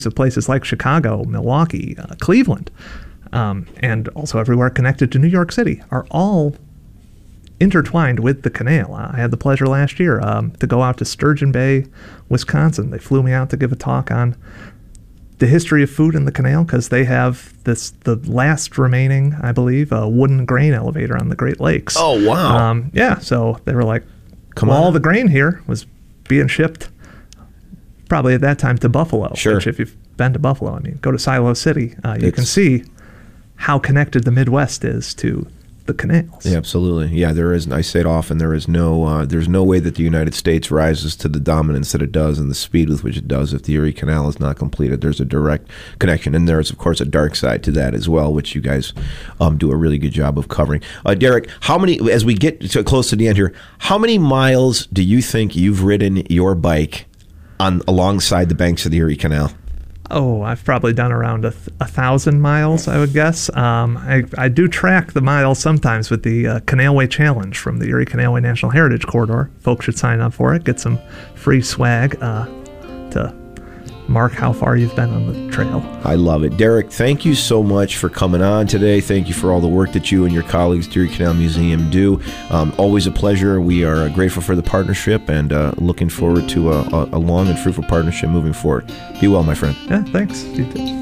of places like Chicago, Milwaukee, Cleveland, and also everywhere connected to New York City are all intertwined with the canal. I had the pleasure last year to go out to Sturgeon Bay, Wisconsin. They flew me out to give a talk on the history of food in the canal, because they have the last remaining, I believe, wooden grain elevator on the Great Lakes. Oh, wow. Yeah, so they were like, Come on. all the grain here was being shipped probably at that time to Buffalo. Sure. Which, if you've been to Buffalo, I mean, go to Silo City, you can see how connected the Midwest is to the canals. Yeah, absolutely. Yeah, there is. I say it often. There's no way that the United States rises to the dominance that it does and the speed with which it does if the Erie Canal is not completed. There's a direct connection, and there's of course a dark side to that as well, which you guys do a really good job of covering. Derek, how many? As we get close to the end here, how many miles do you think you've ridden your bike alongside the banks of the Erie Canal? Oh, I've probably done around 1,000 miles, I would guess. I do track the miles sometimes with the Canalway Challenge from the Erie Canalway National Heritage Corridor. Folks should sign up for it, get some free swag to mark how far you've been on the trail. I love it. Derek, thank you so much for coming on today. Thank you for all the work that you and your colleagues at the Erie Canal Museum do. Always a pleasure. We are grateful for the partnership and looking forward to a long and fruitful partnership moving forward. Be well, my friend. Yeah, thanks. You too.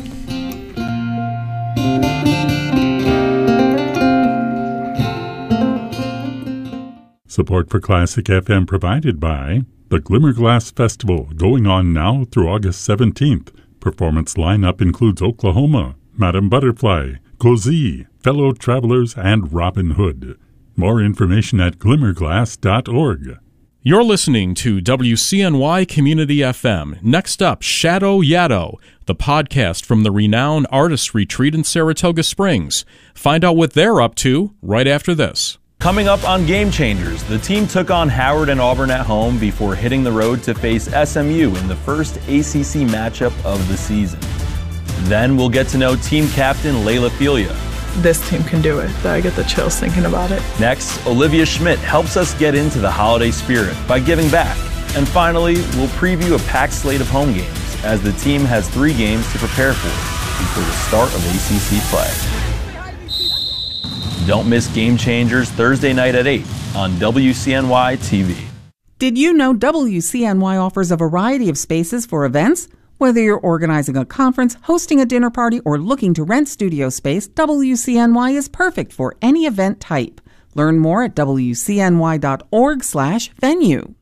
Support for Classic FM provided by the Glimmerglass Festival, going on now through August 17th. Performance lineup includes Oklahoma, Madame Butterfly, Cozy, Fellow Travelers, and Robin Hood. More information at glimmerglass.org. You're listening to WCNY Community FM. Next up, Shadow Yaddo, the podcast from the renowned Artist Retreat in Saratoga Springs. Find out what they're up to right after this. Coming up on Game Changers, the team took on Howard and Auburn at home before hitting the road to face SMU in the first ACC matchup of the season. Then we'll get to know team captain Layla Filia. This team can do it. I get the chills thinking about it. Next, Olivia Schmidt helps us get into the holiday spirit by giving back. And finally, we'll preview a packed slate of home games as the team has 3 games to prepare for before the start of ACC play. Don't miss Game Changers Thursday night at 8 on WCNY TV. Did you know WCNY offers a variety of spaces for events? Whether you're organizing a conference, hosting a dinner party, or looking to rent studio space, WCNY is perfect for any event type. Learn more at WCNY.org/venue.